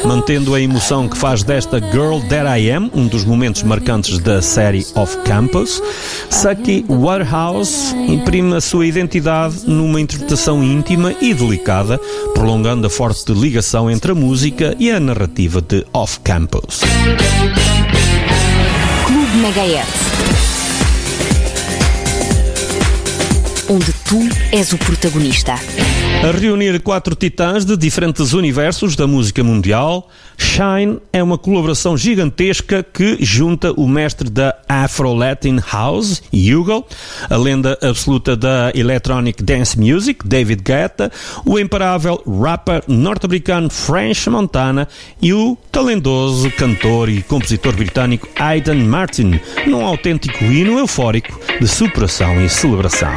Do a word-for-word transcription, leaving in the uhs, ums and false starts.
Mantendo a emoção que faz desta Girl That I Am um dos momentos marcantes da série Off Campus, Suki Waterhouse imprime a sua identidade numa interpretação íntima e delicada, prolongando a forte ligação entre a música e a narrativa de Off Campus. Clube Megahertz, onde tu és o protagonista. A reunir quatro titãs de diferentes universos da música mundial, Shine é uma colaboração gigantesca que junta o mestre da Afro-Latin House, Hugo, a lenda absoluta da Electronic Dance Music, David Guetta, o imparável rapper norte-americano French Montana e o talentoso cantor e compositor britânico Aidan Martin, num autêntico hino eufórico de superação e celebração.